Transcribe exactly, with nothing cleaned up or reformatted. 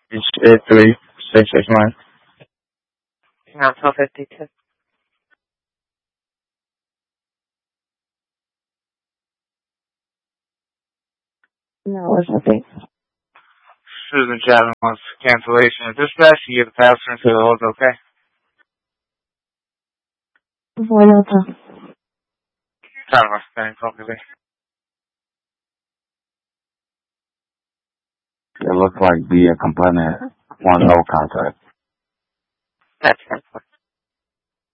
It's eight three six six nine. Now twelve fifty two. No, what's the thing? Susan Chapman wants cancellation of dispatch. You get the passenger to the hold, okay? Bueno, está. Calma, está bien, It looks like the uh, complainant wants no contact. That's that's